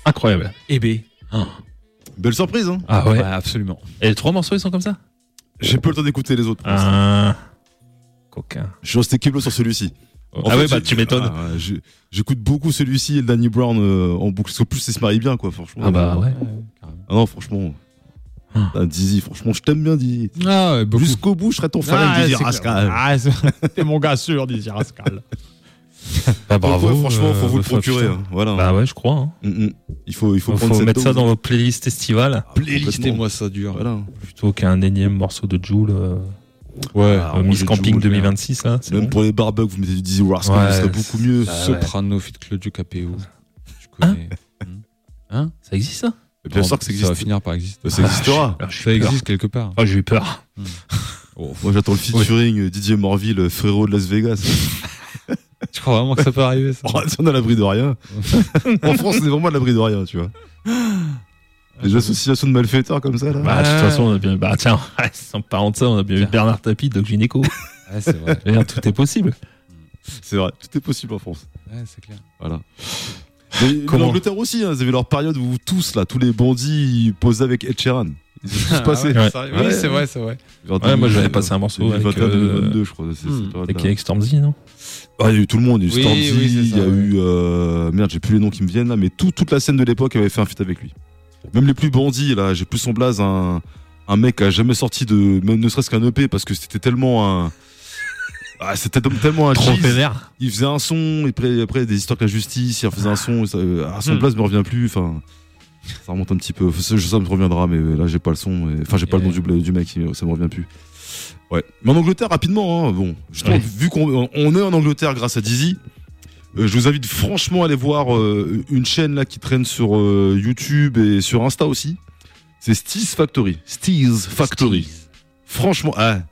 Incroyable. Et B. Belle surprise, hein. Ah ouais. Absolument. Et les 3 morceaux, ils sont comme ça? J'ai pas le temps d'écouter les autres. Coquin. Je suis resté keblo sur celui-ci. En fait, ouais, tu m'étonnes. J'écoute beaucoup celui-ci et le Danny Brown en boucle. Parce qu'en plus, ça se marie bien, quoi, franchement. Ah bah ouais. Ah non, franchement. Dizzy, franchement, je t'aime bien, Dizzy. Ah ouais, beaucoup. Jusqu'au bout, je serais ton fan, Dizzy Rascal. T'es mon gars sûr, Dizzy Rascal. Bah bravo. Ouais, franchement, faut vous le procurer. Hein. Voilà. Bah ouais, je crois. Hein. Il faut prendre cette mettre ça dose. dans vos playlists estivales. Mettez-moi ça dur. Voilà. Plutôt qu'un énième morceau de Joule. Ouais. Miss Camping 2026, là. Même bon. pour les barbucks, vous mettez du Dizzy Rascal, ce serait beaucoup mieux. Soprano, fit Claudio Capéo. Tu connais. Hein? Ça existe, ça? Bien sûr que ça existe. Ça va finir par exister. Ça existera. Ça existe quelque part. Ah, j'ai eu peur. Moi, j'attends le featuring Didier Morville, frérot de Las Vegas. Tu crois vraiment que ça peut arriver, ça? On est à l'abri de rien. En France, on est vraiment à l'abri de rien, tu vois. Les associations de malfaiteurs comme ça, là. Bah, de toute façon, on a bien. Bah, tiens, sans parlant de ça, on a bien eu Bernard Tapie, Doc Gynéco. Ouais, c'est vrai. Tout est possible. C'est vrai, tout est possible en France. Ouais, c'est clair. Voilà. Mais l'Angleterre aussi, hein, vous avez leur période où tous les bandits, ils posaient avec Ed Sheeran. Ils sont tous passés. Ouais. Oui, c'est vrai, c'est vrai. Ouais, moi j'avais passé un morceau avec 2022, je crois. avec Stormzy, non? Ah, il y a eu tout le monde. Il y a eu Stormzy, oui, il y a eu. Merde, j'ai plus les noms qui me viennent là, mais toute la scène de l'époque avait fait un feat avec lui. Même les plus bandits, là, j'ai plus son blaze, un mec qui a jamais sorti même ne serait-ce qu'un EP parce que c'était tellement un. Ah, c'était tellement un Trop cheese. vénère. Il faisait un son, et après des histoires avec la justice, il refaisait un son, son blaze me revient plus, enfin. Ça remonte un petit peu. Ça me reviendra, mais là, j'ai pas le son. Enfin, j'ai pas le nom du mec, ça me revient plus. Ouais. Mais en Angleterre, rapidement, hein, bon. Justement, vu qu'on est en Angleterre grâce à Dizzy, je vous invite franchement à aller voir une chaîne là qui traîne sur YouTube et sur Insta aussi. C'est Steez Factory. Franchement,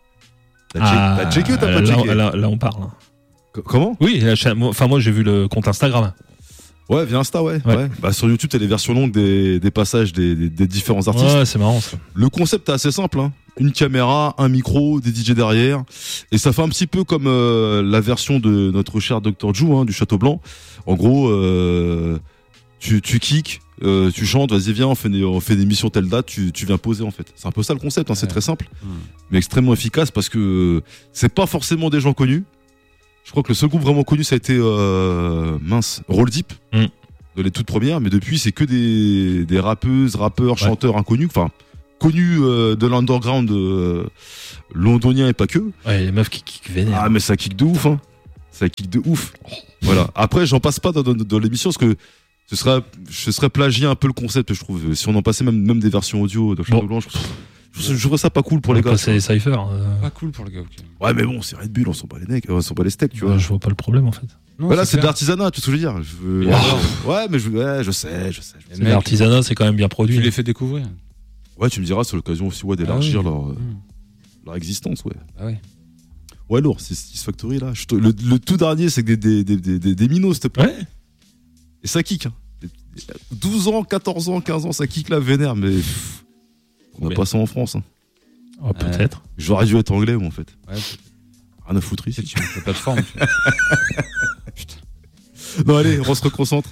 t'as checké ou t'as pas checké? Là, on parle. Comment? Oui, moi j'ai vu le compte Instagram. Ouais, via Insta, ouais. Bah, sur YouTube, t'as les versions longues des passages des différents artistes. Ouais, c'est marrant ça. Le concept est assez simple, hein. Une caméra, un micro, des DJ derrière. Et ça fait un petit peu comme la version de notre cher Dr. Jou, hein, du Château Blanc. En gros, tu kicks, tu chantes, vas-y viens, on fait des missions telle date, tu viens poser en fait. C'est un peu ça le concept, hein, c'est très simple, mais extrêmement efficace parce que c'est pas forcément des gens connus. Je crois que le seul groupe vraiment connu, ça a été Roll Deep, de les toutes premières, mais depuis c'est que des rappeuses, rappeurs, chanteurs inconnus, enfin connus de l'underground londonien et pas que. Ouais, les meufs qui vénèrent. Ah mais ça kick de ouf, hein. Ça kick de ouf. Voilà. Après, j'en passe pas dans l'émission parce que je serais plagié un peu le concept, je trouve. Si on en passait même des versions audio de Château Blanc, je trouve ça pas cool pour les gars. C'est les cyphers. Pas cool pour les gars, ok. Ouais, mais bon, c'est Red Bull, on s'en bat les necks, on s'en bat les steaks, tu vois. Je vois pas le problème en fait. Voilà, c'est de l'artisanat, tu sais ce que je veux dire. Ouais, mais je sais. L'artisanat, c'est quand même bien produit. Tu les fais découvrir. Ouais, tu me diras, c'est l'occasion aussi d'élargir leur existence, ouais. Ah ouais. Ouais, lourd, c'est Steez Factory là. Le tout dernier, c'est que des minos, s'il te plaît. Ouais. Et ça kick, hein. 12 ans, 14 ans, 15 ans, ça kick la vénère, mais on a pas ça en France. Hein. Oh, peut-être. J'aurais dû être anglais, moi, en fait. Ouais. Rien à foutre ici. Tu mets la plateforme. Putain. Non, allez, on se reconcentre.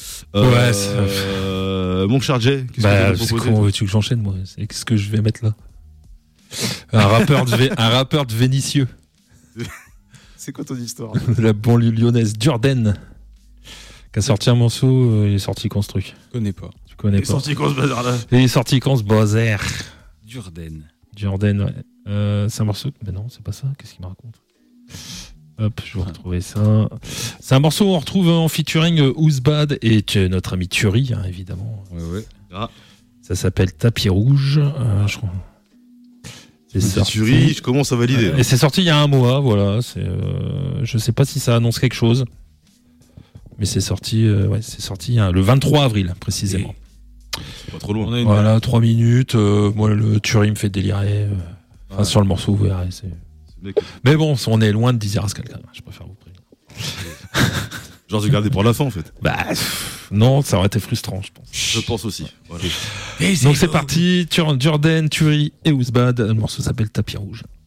Mon cher Jay, qu'est-ce que tu vas comment veux-tu que j'enchaîne, moi? Qu'est-ce que je vais mettre là? Un rappeur de Vénitieux. C'est quoi ton histoire? De la banlieue lyonnaise, Durden, qui a sorti un morceau, il est sorti quand ce truc? Je connais pas. Tu connais pas? Il est sorti quand ce bazar là? Il est sorti quand ce bazar? Durden, ouais. C'est un morceau. Mais non, c'est pas ça. Qu'est-ce qu'il me raconte? Hop, je vais retrouver ça. C'est un morceau où on retrouve en featuring Who's Bad et notre ami Thury, hein, évidemment. Ouais. Ah. Ça s'appelle Tapis Rouge. Je crois. C'est sorti. Thury, je commence à valider. Et c'est sorti il y a un mois, voilà. Je sais pas si ça annonce quelque chose. Mais c'est sorti, le 23 avril, précisément. C'est pas trop loin. Voilà, 3 minutes. Moi, le Thury me fait délirer. Sur le morceau, vous verrez. Mais bon, on est loin de Dizzy Rascal quand même. Je préfère vous prévenir. Genre, j'ai gardé pour la fin, en fait. Bah, non, ça aurait été frustrant, je pense. Je pense aussi. Voilà. Donc c'est parti. Durden, Thury et Who's Bad. Le morceau s'appelle Tapis Rouge.